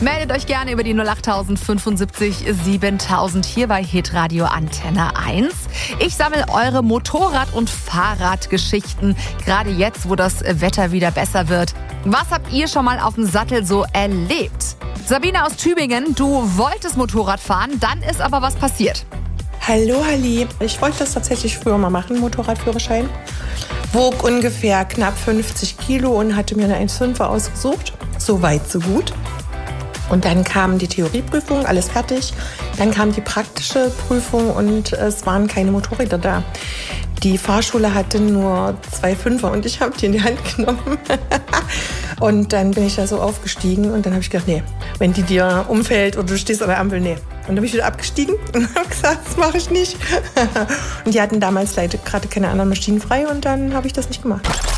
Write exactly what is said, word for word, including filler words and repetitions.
Meldet euch gerne über die null acht fünfundsiebzig siebentausend hier bei Hitradio Antenne eins. Ich sammle eure Motorrad- und Fahrradgeschichten, gerade jetzt, wo das Wetter wieder besser wird. Was habt ihr schon mal auf dem Sattel so erlebt? Sabine aus Tübingen, du wolltest Motorrad fahren, dann ist aber was passiert. Hallo Halli, ich wollte das tatsächlich früher mal machen, Motorradführerschein. Wog ungefähr knapp fünfzig Kilo und hatte mir eine eins Komma fünfer ausgesucht. So weit, so gut. Und dann kam die Theorieprüfung, alles fertig. Dann kam die praktische Prüfung und es waren keine Motorräder da. Die Fahrschule hatte nur zwei Fünfer und ich habe die in die Hand genommen. Und dann bin ich da so aufgestiegen und dann habe ich gedacht, nee, wenn die dir umfällt oder du stehst an der Ampel, nee. Und dann bin ich wieder abgestiegen und habe gesagt, das mache ich nicht. Und die hatten damals leider gerade keine anderen Maschinen frei und dann habe ich das nicht gemacht.